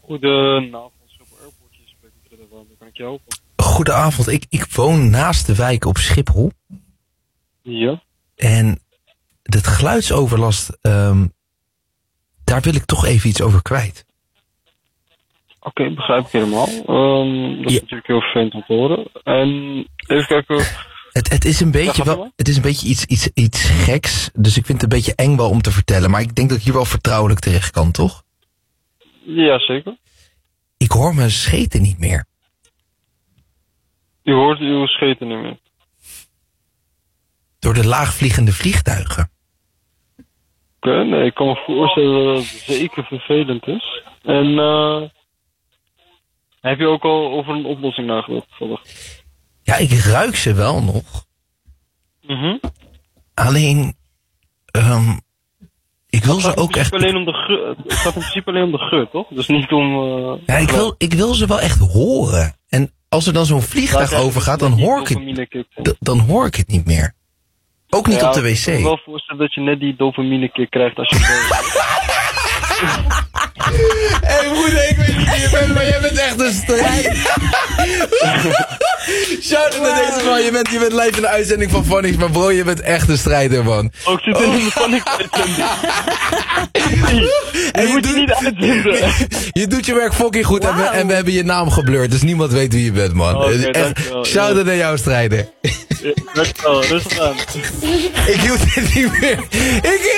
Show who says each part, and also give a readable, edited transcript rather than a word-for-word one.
Speaker 1: Goedenavond, Schiphol Airport. Je spreekt met Ridder. Kan ik je helpen?
Speaker 2: Goedenavond, ik woon naast de wijk op Schiphol.
Speaker 1: Ja.
Speaker 2: En het geluidsoverlast, daar wil ik toch even iets over kwijt.
Speaker 1: Oké, begrijp ik helemaal. Dat is natuurlijk heel vervelend om te horen. En even kijken.
Speaker 2: Het is een beetje, het is een beetje iets geks, dus ik vind het een beetje eng wel om te vertellen. Maar ik denk dat ik hier wel vertrouwelijk terecht kan, toch?
Speaker 1: Ja, zeker.
Speaker 2: Ik hoor mijn scheten niet meer.
Speaker 1: Je hoort uw scheten niet meer.
Speaker 2: Door de laagvliegende vliegtuigen.
Speaker 1: Oké, nee, ik kan me voorstellen dat het zeker vervelend is. En heb je ook al over een oplossing nagedacht?
Speaker 2: Ja, ik ruik ze wel nog. Alleen, ik wil ze ook echt...
Speaker 1: Het gaat in principe alleen om de geur, toch? Dus niet om...
Speaker 2: ja, ik wil ze wel echt horen. En als er dan zo'n vliegtuig overgaat, dan hoor ik het niet meer. Ook niet op de wc. Ik kan me
Speaker 1: wel voorstellen dat je net die dopamine kick krijgt als je...
Speaker 2: Hé broeder, ik weet niet wie je bent, maar jij bent echt een strijd. Shout-out naar deze man, je bent live in de uitzending van Phonics, maar bro, je bent echt een strijder, man.
Speaker 1: Ook zit in de Phonics-uitzending. Je moet je niet uitzenden.
Speaker 2: Je doet je werk fucking goed en we hebben je naam geblurred, dus niemand weet wie je bent, man.
Speaker 1: Okay,
Speaker 2: shout-out naar jou, strijder.
Speaker 1: Dankjewel, rustig aan.
Speaker 2: Ik hield het niet meer.